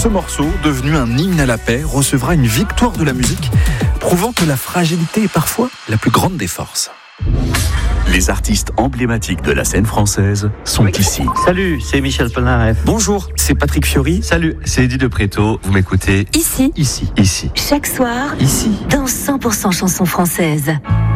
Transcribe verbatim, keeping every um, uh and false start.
Ce morceau, devenu un hymne à la paix, recevra une victoire de la musique, prouvant que la fragilité est parfois la plus grande des forces. Les artistes emblématiques de la scène française sont oui. ici. Salut, c'est Michel Polnareff. Bonjour, c'est Patrick Fiori. Salut, c'est Eddie de Préto. Vous m'écoutez ici, ici, ici, chaque soir, ici, dans cent pour cent chansons françaises.